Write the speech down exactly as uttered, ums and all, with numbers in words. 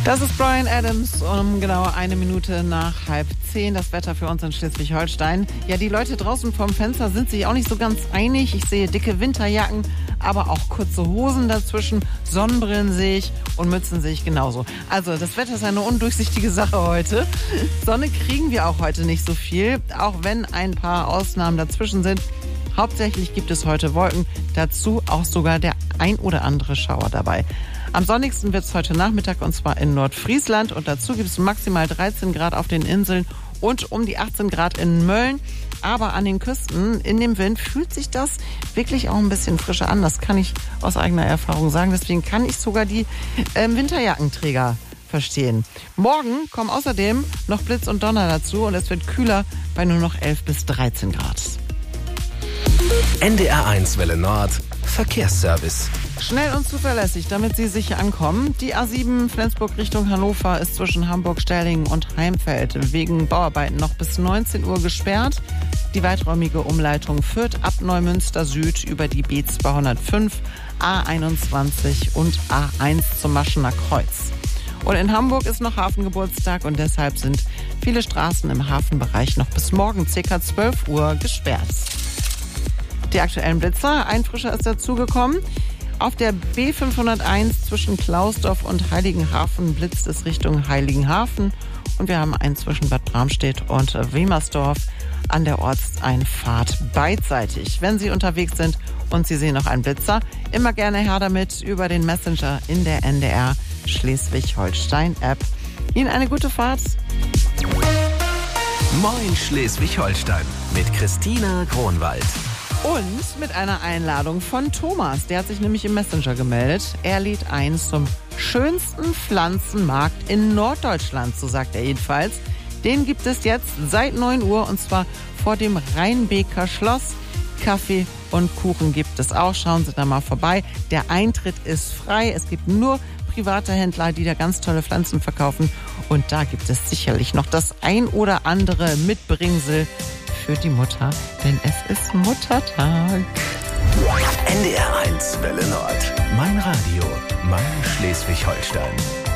Das ist Bryan Adams um genau eine Minute nach halb zehn. Das Wetter für uns in Schleswig-Holstein. Ja, die Leute draußen vorm Fenster sind sich auch nicht so ganz einig. Ich sehe dicke Winterjacken, aber auch kurze Hosen dazwischen. Sonnenbrillen sehe ich und Mützen sehe ich genauso. Also das Wetter ist eine undurchsichtige Sache heute. Sonne kriegen wir auch heute nicht so viel, auch wenn ein paar Ausnahmen dazwischen sind. Hauptsächlich gibt es heute Wolken, dazu auch sogar der ein oder andere Schauer dabei. Am sonnigsten wird es heute Nachmittag und zwar in Nordfriesland und dazu gibt es maximal dreizehn Grad auf den Inseln und um die achtzehn Grad in Mölln. Aber an den Küsten, in dem Wind, fühlt sich das wirklich auch ein bisschen frischer an. Das kann ich aus eigener Erfahrung sagen. Deswegen kann ich sogar die äh, Winterjackenträger verstehen. Morgen kommen außerdem noch Blitz und Donner dazu und es wird kühler bei nur noch elf bis dreizehn Grad. N D R eins Welle Nord Verkehrsservice. Schnell und zuverlässig, damit Sie sicher ankommen. Die A sieben Flensburg Richtung Hannover ist zwischen Hamburg-Sterlingen und Heimfeld wegen Bauarbeiten noch bis neunzehn Uhr gesperrt. Die weiträumige Umleitung führt ab Neumünster Süd über die B zweihundertfünf, A einundzwanzig und A eins zum Maschener Kreuz. Und in Hamburg ist noch Hafengeburtstag und deshalb sind viele Straßen im Hafenbereich noch bis morgen ca. zwölf Uhr gesperrt. Die aktuellen Blitzer, ein frischer ist dazugekommen. Auf der B fünfhunderteins zwischen Klausdorf und Heiligenhafen blitzt es Richtung Heiligenhafen. Und wir haben einen zwischen Bad Bramstedt und Wilmersdorf an der Ortseinfahrt beidseitig. Wenn Sie unterwegs sind und Sie sehen noch einen Blitzer, immer gerne her damit über den Messenger in der N D R Schleswig-Holstein-App. Ihnen eine gute Fahrt. Moin Schleswig-Holstein mit Christina Kronwald. Und mit einer Einladung von Thomas. Der hat sich nämlich im Messenger gemeldet. Er lädt ein zum schönsten Pflanzenmarkt in Norddeutschland, so sagt er jedenfalls. Den gibt es jetzt seit neun Uhr und zwar vor dem Rheinbeker Schloss. Kaffee und Kuchen gibt es auch. Schauen Sie da mal vorbei. Der Eintritt ist frei. Es gibt nur private Händler, die da ganz tolle Pflanzen verkaufen. Und da gibt es sicherlich noch das ein oder andere Mitbringsel für die Mutter, denn es ist Muttertag. N D R eins Welle Nord. Mein Radio, mein Schleswig-Holstein.